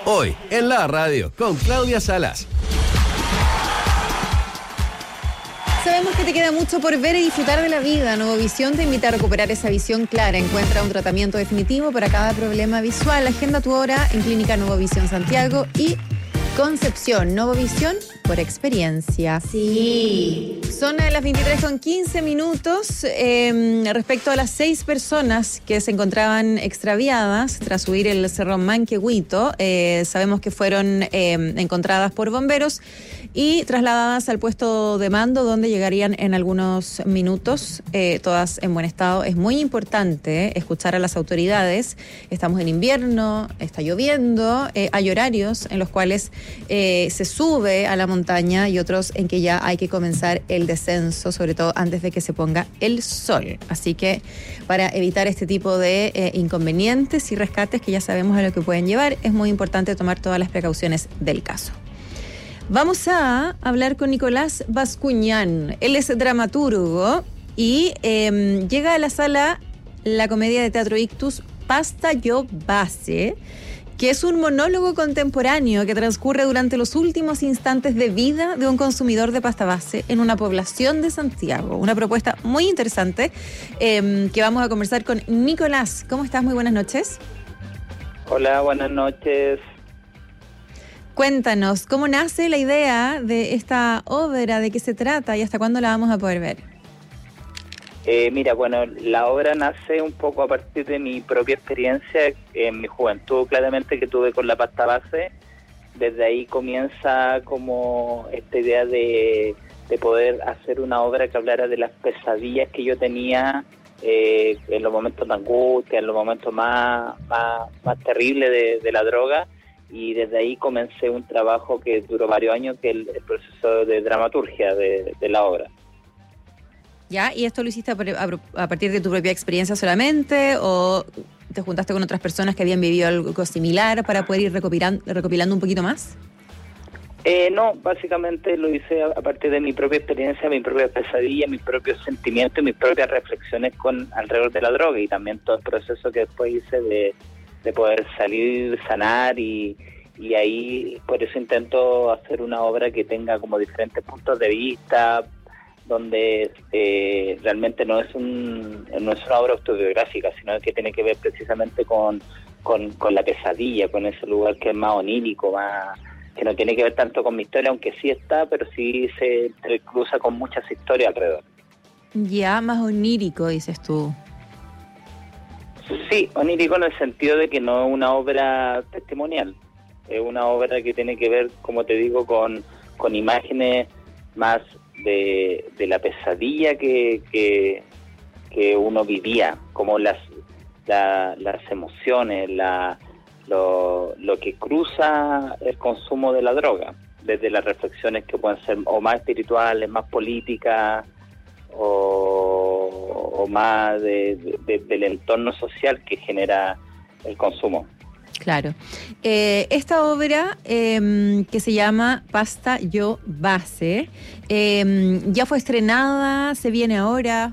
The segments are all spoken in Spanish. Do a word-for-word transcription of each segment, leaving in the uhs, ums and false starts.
Hoy, en la radio, con Claudia Salas. Sabemos que te queda mucho por ver y disfrutar de la vida. Novovisión te invita a recuperar esa visión clara. Encuentra un tratamiento definitivo para cada problema visual. Agenda tu hora en Clínica Novovisión Santiago y Concepción. Novovisión por experiencia. Sí. Son las veintitrés con quince minutos. Eh, respecto a las seis personas que se encontraban extraviadas tras subir el Cerro Manquehuito, eh, sabemos que fueron eh, encontradas por bomberos y trasladadas al puesto de mando, donde llegarían en algunos minutos, eh, todas en buen estado. Es muy importante eh, escuchar a las autoridades. Estamos en invierno, está lloviendo, eh, hay horarios en los cuales eh, se sube a la montaña y otros en que ya hay que comenzar el descenso, sobre todo antes de que se ponga el sol. Así que para evitar este tipo de eh, inconvenientes y rescates que ya sabemos a lo que pueden llevar, es muy importante tomar todas las precauciones del caso. Vamos a hablar con Nicolás Bascuñán. Él es dramaturgo y eh, llega a la sala la comedia de teatro Ictus Pasta Yo Base, que es un monólogo contemporáneo que transcurre durante los últimos instantes de vida de un consumidor de pasta base en una población de Santiago. Una propuesta muy interesante eh, que vamos a conversar con Nicolás. ¿Cómo estás? Muy buenas noches. Hola, buenas noches. Cuéntanos, ¿cómo nace la idea de esta obra? ¿De qué se trata y hasta cuándo la vamos a poder ver? Eh, mira, bueno, la obra nace un poco a partir de mi propia experiencia en mi juventud, claramente, que tuve con la pasta base. Desde ahí comienza como esta idea de, de poder hacer una obra que hablara de las pesadillas que yo tenía eh, en los momentos de angustia, en los momentos más, más, más terribles de, de la droga. Y desde ahí comencé un trabajo que duró varios años, que es el, el proceso de dramaturgia de, de la obra. ¿Ya? ¿Y esto lo hiciste a, a, a partir de tu propia experiencia solamente o te juntaste con otras personas que habían vivido algo similar para poder ir recopilando, recopilando un poquito más? Eh, no, básicamente lo hice a, a partir de mi propia experiencia, mi propia pesadilla, mis propios sentimientos y mis propias reflexiones con alrededor de la droga, y también todo el proceso que después hice de, de poder salir, sanar, y, y ahí por eso intento hacer una obra que tenga como diferentes puntos de vista, donde eh, realmente no es un no es una obra autobiográfica, sino que tiene que ver precisamente con, con, con la pesadilla, con ese lugar que es más onírico, más que no tiene que ver tanto con mi historia, aunque sí está, pero sí se cruza con muchas historias alrededor. Ya, más onírico, dices tú. Sí, onírico en el sentido de que no es una obra testimonial, es una obra que tiene que ver, como te digo, con, con imágenes más de, de la pesadilla que, que, que uno vivía, como las, la, las emociones, la, lo, lo que cruza el consumo de la droga, desde las reflexiones que pueden ser o más espirituales, más políticas, o, o más de, de, del entorno social que genera el consumo. Claro. Eh, esta obra eh, que se llama Pasta Yo Base, eh, ¿ya fue estrenada? ¿Se viene ahora?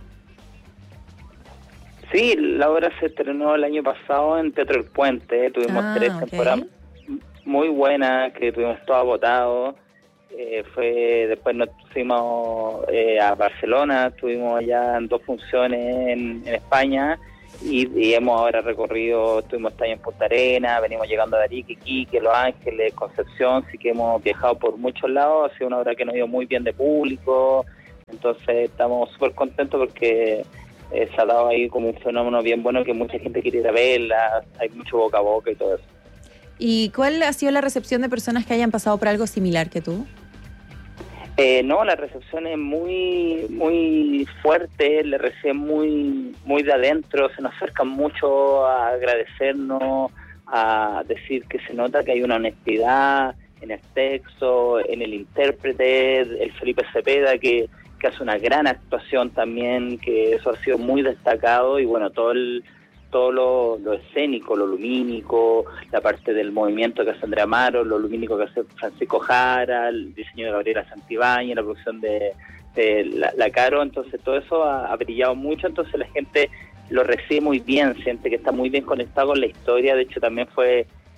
Sí, la obra se estrenó el año pasado en Teatro El Puente. Tuvimos ah, tres okay. temporadas muy buenas, que tuvimos todo agotado. Eh, fue Después nos fuimos eh, a Barcelona, estuvimos allá en dos funciones en, en España. Y, y hemos ahora recorrido, estuvimos este año en Punta Arenas, venimos llegando a Arica, Iquique, Los Ángeles, Concepción, así que hemos viajado por muchos lados. Ha sido una obra que nos ha ido muy bien de público, entonces estamos súper contentos porque eh, se ha dado ahí como un fenómeno bien bueno, que mucha gente quiere ir a verla, hay mucho boca a boca y todo eso. ¿Y cuál ha sido la recepción de personas que hayan pasado por algo similar que tú? Eh, no, la recepción es muy muy fuerte, le reciben muy muy de adentro, se nos acercan mucho a agradecernos, a decir que se nota que hay una honestidad en el texto, en el intérprete, el Felipe Cepeda, que, que hace una gran actuación también, que eso ha sido muy destacado, y bueno, todo el todo lo, lo escénico, lo lumínico, la parte del movimiento que hace Andrea Amaro, lo lumínico que hace Francisco Jara, el diseño de Gabriela Santibáñez, la producción de, de la, la Caro, entonces todo eso ha, ha brillado mucho, entonces la gente lo recibe muy bien, siente que está muy bien conectado con la historia. De hecho también fue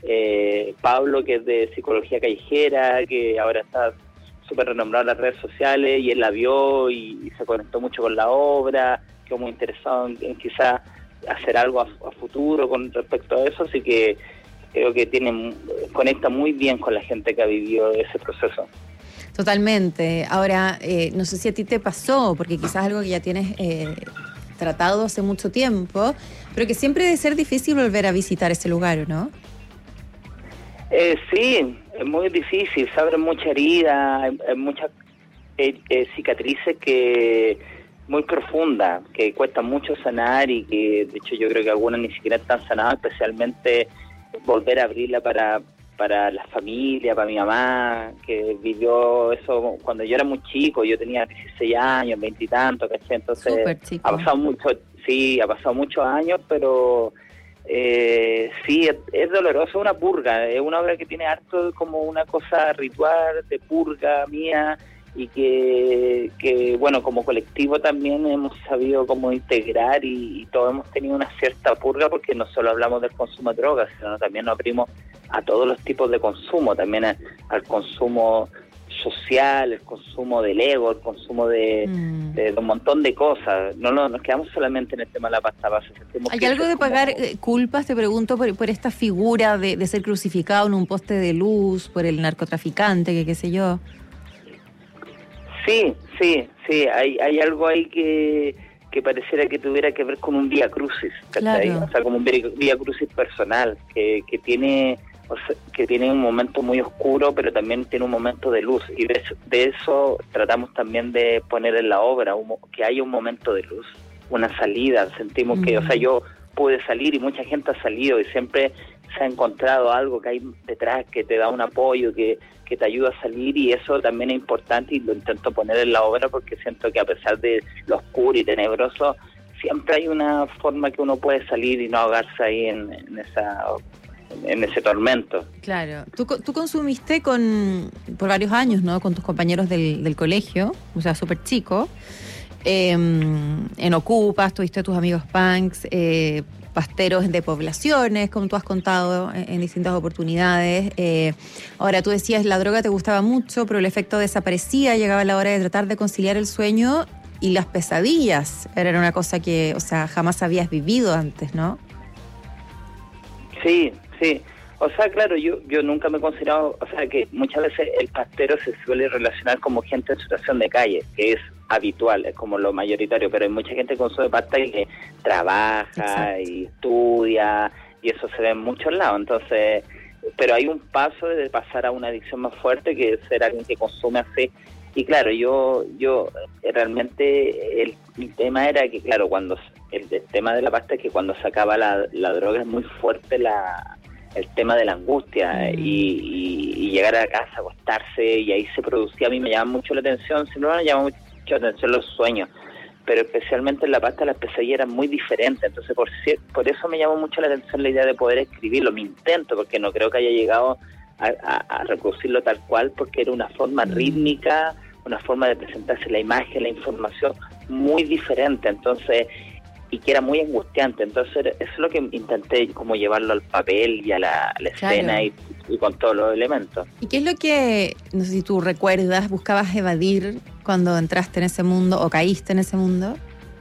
eh, Pablo, que es de psicología callejera, que ahora está súper renombrado en las redes sociales, y él la vio y, y se conectó mucho con la obra, quedó muy interesado en, en quizás hacer algo a, a futuro con respecto a eso, así que creo que tiene, conecta muy bien con la gente que ha vivido ese proceso. Totalmente. Ahora, eh, no sé si a ti te pasó, porque quizás algo que ya tienes eh, tratado hace mucho tiempo, pero que siempre debe ser difícil volver a visitar ese lugar, ¿no? Eh, sí, es muy difícil, se abren muchas heridas, hay, hay muchas eh, eh, cicatrices que muy profundas, que cuestan mucho sanar y que de hecho yo creo que algunas ni siquiera están sanadas, especialmente volver a abrirla para para la familia, para mi mamá, que vivió eso cuando yo era muy chico, yo tenía dieciséis años, veinte y tantos, ¿cachai? Entonces ha pasado mucho, sí, ha pasado muchos años, pero eh, sí, es, es doloroso, una purga, es una obra que tiene harto como una cosa ritual de purga mía, y que, que bueno, como colectivo también hemos sabido cómo integrar y, y todos hemos tenido una cierta purga, porque no solo hablamos del consumo de drogas, sino también nos abrimos a todos los tipos de consumo, también a, al consumo social, el consumo del ego, el consumo de, mm. de, de un montón de cosas. No, no nos quedamos solamente en el tema de la pasta base. ¿Hay algo de pagar como... culpas, te pregunto, por, por esta figura de, de ser crucificado en un poste de luz, por el narcotraficante, que qué sé yo? Sí, sí, sí, hay, hay algo ahí que, que pareciera que tuviera que ver con un vía crucis, ¿cachai? Claro. O sea, como un vía crucis personal, que, que tiene o sea, que tiene un momento muy oscuro, pero también tiene un momento de luz, y de eso, de eso tratamos también de poner en la obra, un, que haya un momento de luz, una salida. Sentimos mm. que, o sea, yo pude salir y mucha gente ha salido, y siempre se ha encontrado algo que hay detrás que te da un apoyo, que que te ayuda a salir, y eso también es importante, y lo intento poner en la obra porque siento que a pesar de lo oscuro y tenebroso, siempre hay una forma que uno puede salir y no ahogarse ahí en, en esa en ese tormento. Claro. Tú, tú consumiste con por varios años, ¿no? Con tus compañeros del, del colegio, o sea, súper chico, eh, en Ocupas, tuviste tus amigos punks, eh, pasteros de poblaciones, como tú has contado en, en distintas oportunidades. Eh, ahora, tú decías, la droga te gustaba mucho, pero el efecto desaparecía, llegaba la hora de tratar de conciliar el sueño, y las pesadillas eran una cosa que, o sea, jamás habías vivido antes, ¿no? Sí, sí. O sea, claro, yo yo nunca me he considerado, o sea, que muchas veces el pastero se suele relacionar como gente en situación de calle, que es habitual, es como lo mayoritario, pero hay mucha gente que consume pasta y que trabaja Exacto. y estudia, y eso se ve en muchos lados. Entonces, pero hay un paso de pasar a una adicción más fuerte, que es ser alguien que consume así. Y claro, yo yo realmente el, el tema era que, claro, cuando el, el tema de la pasta es que cuando se acaba la, la droga es muy fuerte la el tema de la angustia, mm. y, y, y llegar a casa, acostarse, y ahí se producía, a mí me llama mucho la atención, siempre me llama mucho la atención los sueños, pero especialmente en la pasta las pesadillas eran muy diferentes. Entonces por, por eso me llamó mucho la atención la idea de poder escribirlo, mi intento, porque no creo que haya llegado a, a, a reproducirlo tal cual, porque era una forma rítmica, una forma de presentarse la imagen, la información muy diferente, entonces, y que era muy angustiante. Entonces eso es lo que intenté, como llevarlo al papel y a la, a la claro. escena y, y con todos los elementos. ¿Y qué es lo que, no sé si tú recuerdas, buscabas evadir cuando entraste en ese mundo o caíste en ese mundo?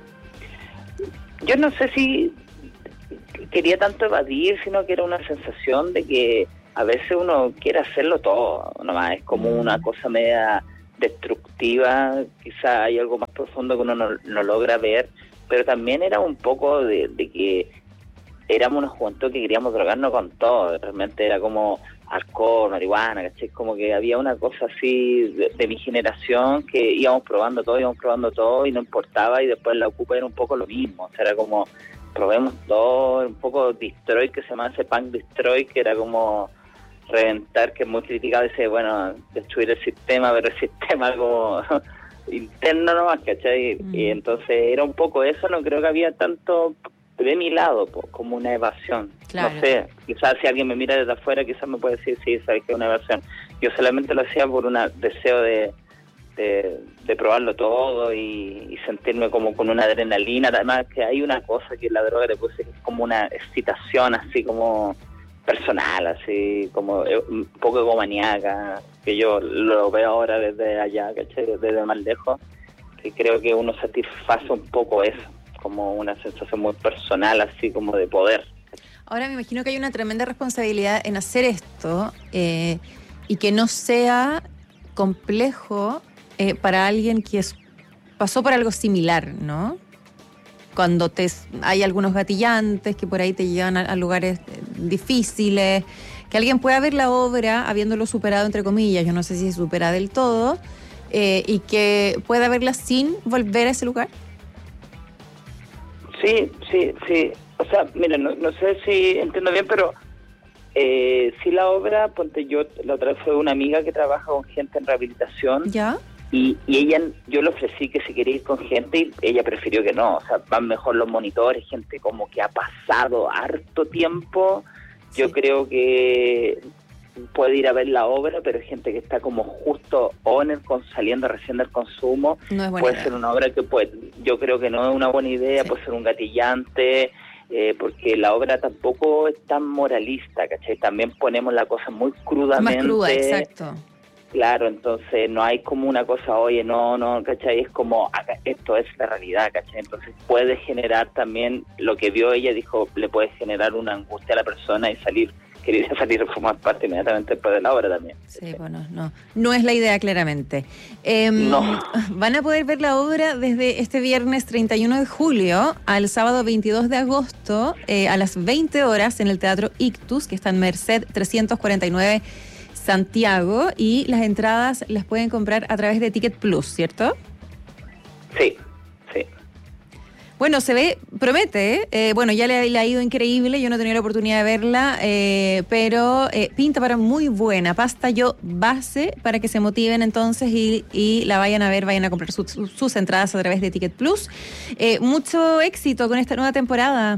Yo no sé si quería tanto evadir, sino que era una sensación de que a veces uno quiere hacerlo todo, nomás es como mm. una cosa media destructiva, quizá hay algo más profundo que uno no, no logra ver, pero también era un poco de, de que éramos unos juventud que queríamos drogarnos con todo, realmente era como alcohol, marihuana, ¿cachai? Como que había una cosa así de, de mi generación, que íbamos probando todo, íbamos probando todo y no importaba, y después la Ocupa era un poco lo mismo, o sea, era como probemos todo, un poco Destroy, que se llama ese punk Destroy, que era como reventar, que es muy criticado, dice, bueno, destruir el sistema, pero el sistema como interno nomás, ¿cachai? Mm. Y entonces era un poco eso, no creo que había tanto de mi lado, pues, como una evasión. Claro. No sé, quizás si alguien me mira desde afuera, quizás me puede decir, sí, sabes que es una evasión. Yo solamente lo hacía por un deseo de, de, de probarlo todo y, y sentirme como con una adrenalina. Además que hay una cosa que la droga le puse, que es como una excitación así como personal, así como eh, un poco egomaniaca, que yo lo veo ahora desde allá, ¿cachai? Desde más lejos, que creo que uno satisface un poco eso, como una sensación muy personal, así como de poder. Ahora me imagino que hay una tremenda responsabilidad en hacer esto eh, y que no sea complejo eh, para alguien que es, pasó por algo similar, ¿no? Cuando te, hay algunos gatillantes que por ahí te llevan a, a lugares difíciles, que alguien pueda ver la obra habiéndolo superado, entre comillas, yo no sé si se supera del todo, eh, y que pueda verla sin volver a ese lugar. Sí, sí, sí. O sea, mira, no, no sé si entiendo bien, pero eh, sí la obra, ponte yo, la otra vez fue una amiga que trabaja con gente en rehabilitación. ¿Ya? Y, y ella, yo le ofrecí que si quería ir con gente y ella prefirió que no. O sea, van mejor los monitores, gente como que ha pasado harto tiempo. Yo sí. creo que puede ir a ver la obra, pero gente que está como justo o en el, saliendo recién del consumo. No es buena puede idea. ser una obra que puede, yo creo que no es una buena idea, sí. puede ser un gatillante, eh, porque la obra tampoco es tan moralista, ¿cachai? También ponemos la cosa muy crudamente. Más cruda, exacto. Claro, entonces no hay como una cosa, oye, no, no, ¿cachai? Es como, acá, esto es la realidad, ¿cachai? Entonces puede generar también, lo que vio ella, dijo, le puede generar una angustia a la persona y salir, quería salir a formar parte inmediatamente después de la obra también. ¿cachai? Sí, bueno, no, no es la idea claramente. Eh, no. Van a poder ver la obra desde este viernes treinta y uno de julio al sábado veintidós de agosto eh, a las veinte horas en el Teatro Ictus, que está en Merced trescientos cuarenta y nueve Santiago, y las entradas las pueden comprar a través de Ticket Plus, ¿cierto? Sí, sí. Bueno, se ve, promete, ¿eh? Eh, bueno, ya le, le ha ido increíble, yo no he tenido la oportunidad de verla, eh, pero eh, pinta para muy buena, pasta yo base para que se motiven entonces y, y la vayan a ver, vayan a comprar su, su, sus entradas a través de Ticket Plus. Eh, mucho éxito con esta nueva temporada.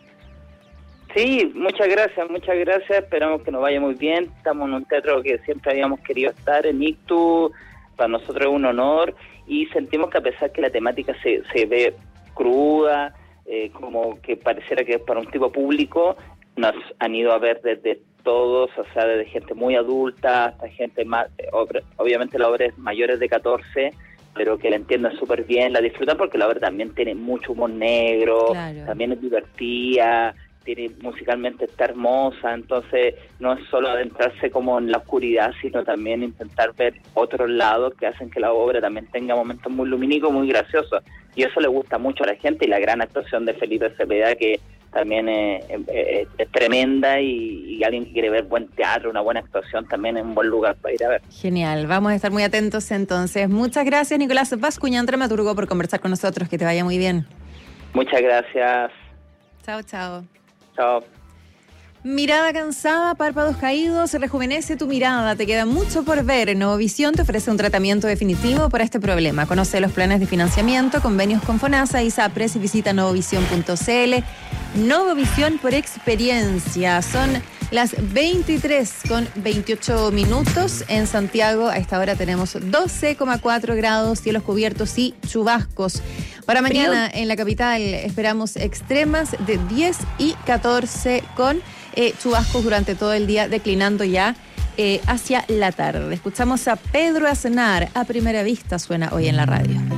Sí, muchas gracias, muchas gracias, esperamos que nos vaya muy bien, estamos en un teatro que siempre habíamos querido estar, en Ictus, para nosotros es un honor, y sentimos que a pesar que la temática se, se ve cruda, eh, como que pareciera que es para un tipo público, nos han ido a ver desde todos, o sea, desde gente muy adulta hasta gente más, obviamente la obra es mayores de catorce, pero que la entiendan súper bien, la disfrutan porque la obra también tiene mucho humor negro, claro. también es divertida, tiene, musicalmente está hermosa, entonces no es solo adentrarse como en la oscuridad, sino también intentar ver otros lados que hacen que la obra también tenga momentos muy lumínicos, muy graciosos, y eso le gusta mucho a la gente, y la gran actuación de Felipe Cepeda, que también es, es, es tremenda, y, y alguien que quiere ver buen teatro, una buena actuación, también es un buen lugar para ir a ver. Genial, vamos a estar muy atentos entonces. Muchas gracias, Nicolás Bascuñán, dramaturgo, por conversar con nosotros, que te vaya muy bien. Muchas gracias. Chao, chao. Chao. Mirada cansada, párpados caídos, rejuvenece tu mirada, te queda mucho por ver. Novovisión te ofrece un tratamiento definitivo para este problema. Conoce los planes de financiamiento, convenios con FONASA y SAPRES y visita novovisión punto c l. Novovisión por experiencia. Son las veintitrés con veintiocho minutos en Santiago. A esta hora tenemos doce coma cuatro grados, cielos cubiertos y chubascos. Para mañana en la capital esperamos extremas de diez y catorce con eh, chubascos durante todo el día, declinando ya eh, hacia la tarde. Escuchamos a Pedro Aznar, A Primera Vista suena hoy en la radio.